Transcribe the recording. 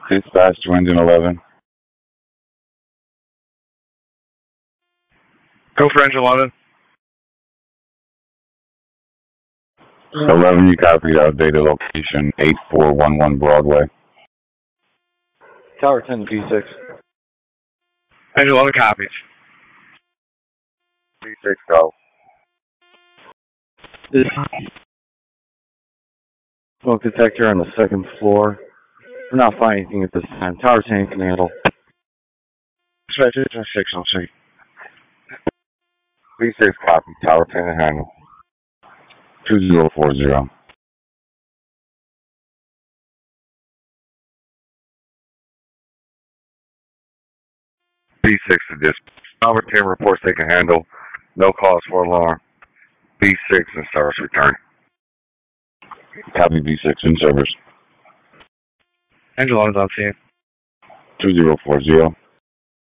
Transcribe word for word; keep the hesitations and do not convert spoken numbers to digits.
Dispatch to engine eleven. Go for engine eleven. eleven, you copied outdated location, eight four one one Broadway. Tower ten, B six. Engine eleven copies. B six, go. This smoke detector on the second floor. We're not finding anything at this time. Tower ten can handle. Dispatch engine six, I'll see. B six, copy. Tower ten to handle. two zero four zero. B six to dispatch. Tower ten reports they can handle. No cause for alarm. B six and service return. Copy B six in service. Engine eleven's on scene. two zero four zero.